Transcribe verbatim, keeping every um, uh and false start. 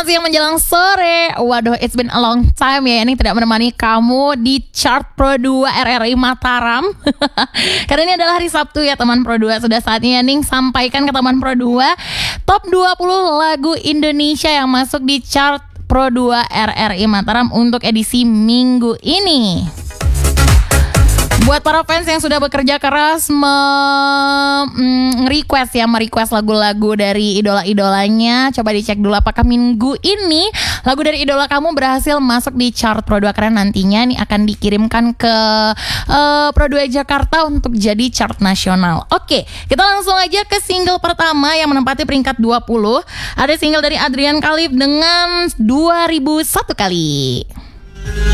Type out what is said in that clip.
selamat siang menjelang sore. Waduh, it's been a long time ya ini tidak menemani kamu di chart Pro dua R R I Mataram. Karena ini adalah hari Sabtu ya teman Pro dua. Sudah saatnya Ning sampaikan ke teman Pro dua top dua puluh lagu Indonesia yang masuk di chart Pro dua R R I Mataram untuk edisi minggu ini. Buat para fans yang sudah bekerja keras me-request ya, merequest lagu-lagu dari idola-idolanya, coba dicek dulu apakah minggu ini lagu dari idola kamu berhasil masuk di chart Pro dua, karena nantinya nih akan dikirimkan ke uh, Pro dua Jakarta untuk jadi chart nasional. Oke, kita langsung aja ke single pertama yang menempati peringkat dua puluh. Ada single dari Adrian Khalif dengan dua ribu satu kali.